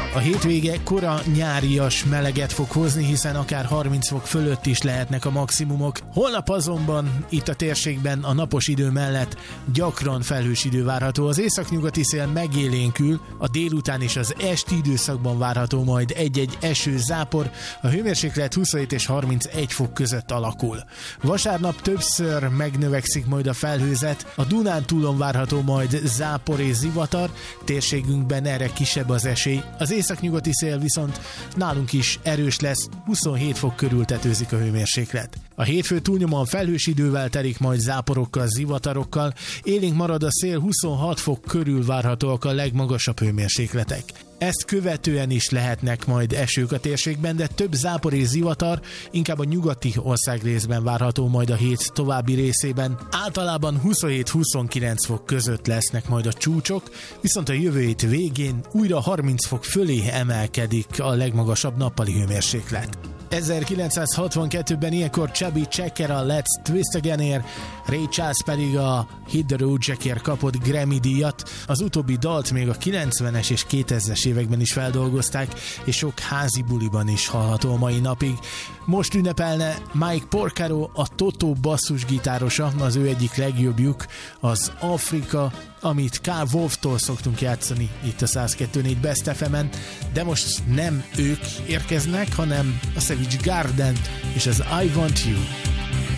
A hétvége kora nyárias meleget fog hozni, hiszen akár 30 fok fölött is lehetnek a maximumok. Holnap azonban itt a térségben a napos idő mellett gyakran felhős idő várható. Az északnyugati szél megélénkül, a délután és az esti időszakban várható majd egy-egy eső, zápor, a hőmérséklet 27 és 31 fok között alakul. Vasárnap többször megnövekszik majd a felhőzet, a Dunántúlon várható majd zápor és zivatar, térségünkben erre kisebb az esély. Az északnyugati szél viszont nálunk is erős lesz, 27 fok körül tetőzik a hőmérséklet. A hétfő túlnyomóan felhős idővel telik majd záporokkal, zivatarokkal, élénk marad a szél, 26 fok körül várhatóak a legmagasabb hőmérsékletek. Ezt követően is lehetnek majd esők a térségben, de több zápor és zivatar inkább a nyugati országrészben várható majd a hét további részében. Általában 27-29 fok között lesznek majd a csúcsok, viszont a jövő hét végén újra 30 fok fölé emelkedik a legmagasabb nappali hőmérséklet. 1962-ben ilyenkor Chubby Checker a Let's Twist Again-ért, Ray Charles pedig a Hit the Road Jackért kapott Grammy díjat. Az utóbbi dalt még a 90-es és 2000-es években is feldolgozták, és sok házi buliban is hallható a mai napig. Most ünnepelne Mike Porcaro, a Toto basszusgitárosa, az ő egyik legjobbjuk, az Afrika, amit K. Wolftól szoktunk játszani itt a 102.4 Best FM-en, de most nem ők érkeznek, hanem a Savage Garden és az I Want You.